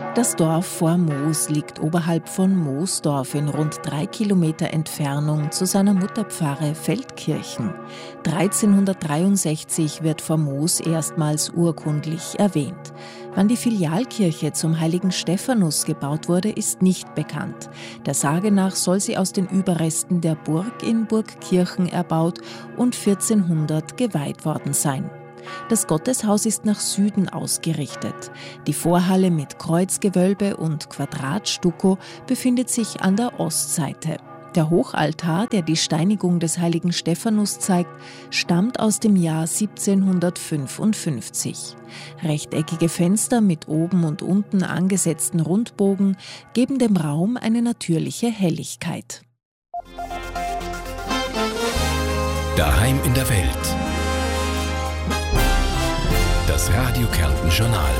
Das Dorf vor Moos liegt oberhalb von Moosdorf in rund 3 Kilometer Entfernung zu seiner Mutterpfarre Feldkirchen. 1363 wird vor Moos erstmals urkundlich erwähnt. Wann die Filialkirche zum heiligen Stephanus gebaut wurde, ist nicht bekannt. Der Sage nach soll sie aus den Überresten der Burg in Burgkirchen erbaut und 1400 geweiht worden sein. Das Gotteshaus ist nach Süden ausgerichtet. Die Vorhalle mit Kreuzgewölbe und Quadratstucko befindet sich an der Ostseite. Der Hochaltar, der die Steinigung des heiligen Stephanus zeigt, stammt aus dem Jahr 1755. Rechteckige Fenster mit oben und unten angesetzten Rundbogen geben dem Raum eine natürliche Helligkeit. Daheim in der Welt. Das Radio Kärnten Journal.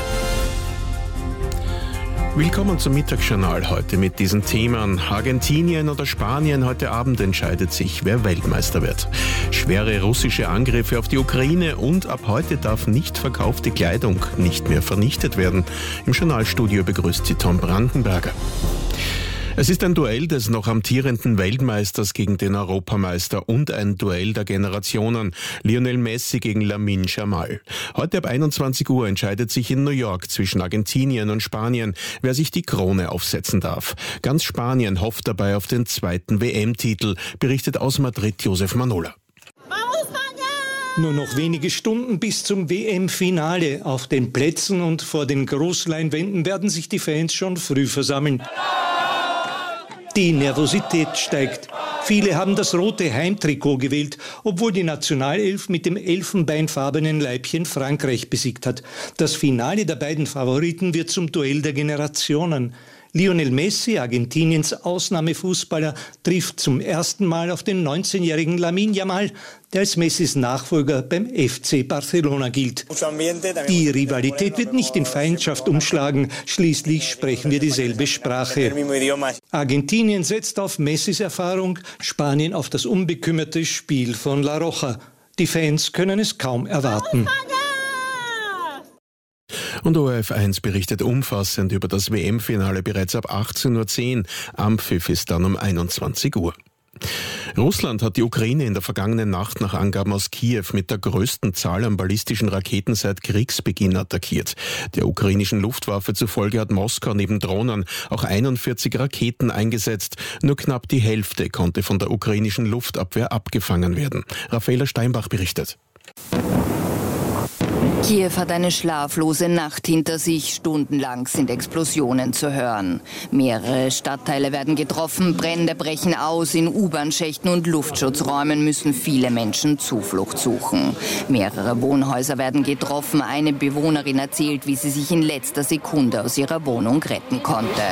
Willkommen zum Mittagsjournal heute mit diesen Themen. Argentinien oder Spanien, heute Abend entscheidet sich, wer Weltmeister wird. Schwere russische Angriffe auf die Ukraine und ab heute darf nicht verkaufte Kleidung nicht mehr vernichtet werden. Im Journalstudio begrüßt sie Tom Brandenberger. Es ist ein Duell des noch amtierenden Weltmeisters gegen den Europameister und ein Duell der Generationen. Lionel Messi gegen Lamine Yamal. Heute ab 21 Uhr entscheidet sich in New York zwischen Argentinien und Spanien, wer sich die Krone aufsetzen darf. Ganz Spanien hofft dabei auf den zweiten WM-Titel, berichtet aus Madrid Josef Manola. Nur noch wenige Stunden bis zum WM-Finale. Auf den Plätzen und vor den Großleinwänden werden sich die Fans schon früh versammeln. Die Nervosität steigt. Viele haben das rote Heimtrikot gewählt, obwohl die Nationalelf mit dem elfenbeinfarbenen Leibchen Frankreich besiegt hat. Das Finale der beiden Favoriten wird zum Duell der Generationen. Lionel Messi, Argentiniens Ausnahmefußballer, trifft zum ersten Mal auf den 19-jährigen Lamine Yamal, der als Messis Nachfolger beim FC Barcelona gilt. Die Rivalität wird nicht in Feindschaft umschlagen, schließlich sprechen wir dieselbe Sprache. Argentinien setzt auf Messis Erfahrung, Spanien auf das unbekümmerte Spiel von La Roja. Die Fans können es kaum erwarten. Und ORF1 berichtet umfassend über das WM-Finale bereits ab 18.10 Uhr. Anpfiff ist dann um 21 Uhr. Russland hat die Ukraine in der vergangenen Nacht nach Angaben aus Kiew mit der größten Zahl an ballistischen Raketen seit Kriegsbeginn attackiert. Der ukrainischen Luftwaffe zufolge hat Moskau neben Drohnen auch 41 Raketen eingesetzt. Nur knapp die Hälfte konnte von der ukrainischen Luftabwehr abgefangen werden. Raffaela Steinbach berichtet. Kiew hat eine schlaflose Nacht hinter sich. Stundenlang sind Explosionen zu hören. Mehrere Stadtteile werden getroffen, Brände brechen aus. In U-Bahn-Schächten und Luftschutzräumen müssen viele Menschen Zuflucht suchen. Mehrere Wohnhäuser werden getroffen. Eine Bewohnerin erzählt, wie sie sich in letzter Sekunde aus ihrer Wohnung retten konnte.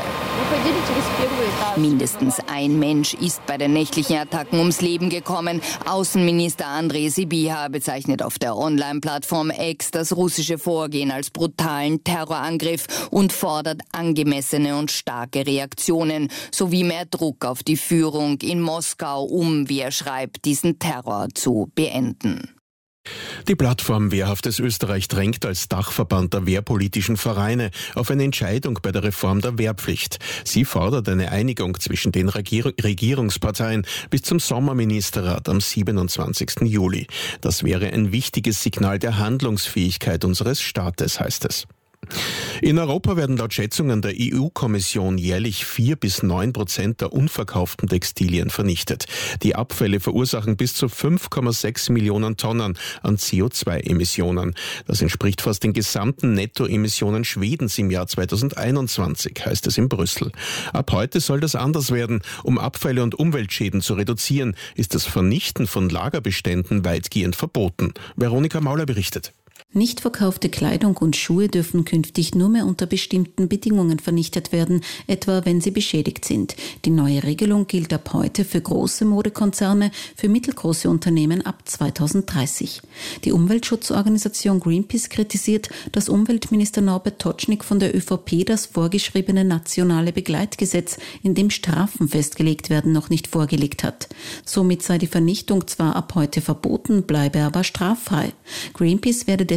Mindestens ein Mensch ist bei den nächtlichen Attacken ums Leben gekommen. Außenminister Andrej Sybiha bezeichnet auf der Online-Plattform X das russische Vorgehen als brutalen Terrorangriff und fordert angemessene und starke Reaktionen sowie mehr Druck auf die Führung in Moskau, um, wie er schreibt, diesen Terror zu beenden. Die Plattform Wehrhaftes Österreich drängt als Dachverband der wehrpolitischen Vereine auf eine Entscheidung bei der Reform der Wehrpflicht. Sie fordert eine Einigung zwischen den Regierungsparteien bis zum Sommerministerrat am 27. Juli. Das wäre ein wichtiges Signal der Handlungsfähigkeit unseres Staates, heißt es. In Europa werden laut Schätzungen der EU-Kommission jährlich 4-9% der unverkauften Textilien vernichtet. Die Abfälle verursachen bis zu 5,6 Millionen Tonnen an CO2-Emissionen. Das entspricht fast den gesamten Nettoemissionen Schwedens im Jahr 2021, heißt es in Brüssel. Ab heute soll das anders werden. Um Abfälle und Umweltschäden zu reduzieren, ist das Vernichten von Lagerbeständen weitgehend verboten. Veronika Mauler berichtet. Nicht verkaufte Kleidung und Schuhe dürfen künftig nur mehr unter bestimmten Bedingungen vernichtet werden, etwa wenn sie beschädigt sind. Die neue Regelung gilt ab heute für große Modekonzerne, für mittelgroße Unternehmen ab 2030. Die Umweltschutzorganisation Greenpeace kritisiert, dass Umweltminister Norbert Totschnig von der ÖVP das vorgeschriebene nationale Begleitgesetz, in dem Strafen festgelegt werden, noch nicht vorgelegt hat. Somit sei die Vernichtung zwar ab heute verboten, bleibe aber straffrei. Greenpeace werde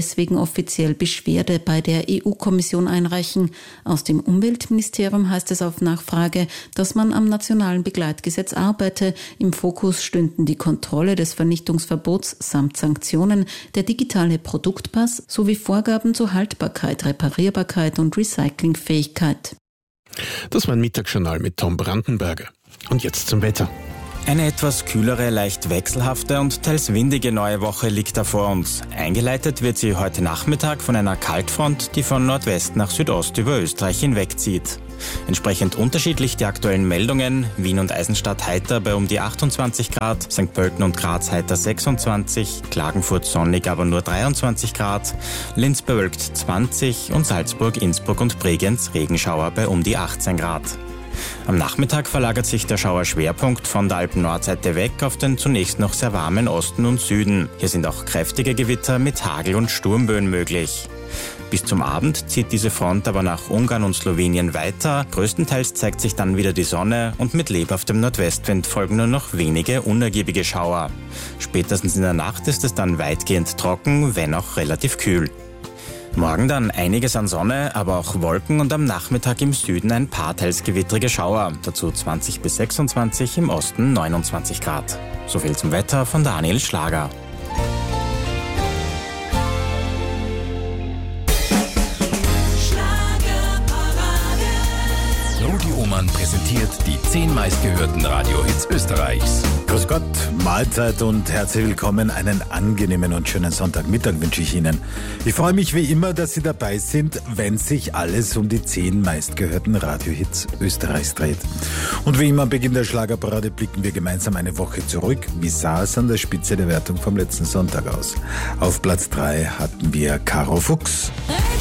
deswegen offiziell Beschwerde bei der EU-Kommission einreichen. Aus dem Umweltministerium heißt es auf Nachfrage, dass man am nationalen Begleitgesetz arbeite. Im Fokus stünden die Kontrolle des Vernichtungsverbots samt Sanktionen, der digitale Produktpass sowie Vorgaben zur Haltbarkeit, Reparierbarkeit und Recyclingfähigkeit. Das war ein Mittagsjournal mit Tom Brandenberger. Und jetzt zum Wetter. Eine etwas kühlere, leicht wechselhafte und teils windige neue Woche liegt da vor uns. Eingeleitet wird sie heute Nachmittag von einer Kaltfront, die von Nordwest nach Südost über Österreich hinwegzieht. Entsprechend unterschiedlich die aktuellen Meldungen: Wien und Eisenstadt heiter bei um die 28 Grad, St. Pölten und Graz heiter 26, Klagenfurt sonnig, aber nur 23 Grad, Linz bewölkt 20 und Salzburg, Innsbruck und Bregenz Regenschauer bei um die 18 Grad. Am Nachmittag verlagert sich der Schauerschwerpunkt von der Alpen-Nordseite weg auf den zunächst noch sehr warmen Osten und Süden. Hier sind auch kräftige Gewitter mit Hagel und Sturmböen möglich. Bis zum Abend zieht diese Front aber nach Ungarn und Slowenien weiter. Größtenteils zeigt sich dann wieder die Sonne und mit lebhaftem Nordwestwind folgen nur noch wenige unergiebige Schauer. Spätestens in der Nacht ist es dann weitgehend trocken, wenn auch relativ kühl. Morgen dann einiges an Sonne, aber auch Wolken und am Nachmittag im Süden ein paar teils gewittrige Schauer. Dazu 20 bis 26, im Osten 29 Grad. Soviel zum Wetter von Daniel Schlager. Rudi Oman präsentiert die 10 meistgehörten Radiohits Österreichs. Grüß Gott, Mahlzeit und herzlich willkommen. Einen angenehmen und schönen Sonntagmittag wünsche ich Ihnen. Ich freue mich wie immer, dass Sie dabei sind, wenn sich alles um die 10 meistgehörten Radiohits Österreichs dreht. Und wie immer am Beginn der Schlagerparade blicken wir gemeinsam eine Woche zurück. Wie sah es an der Spitze der Wertung vom letzten Sonntag aus? Auf Platz 3 hatten wir Caro Fuchs.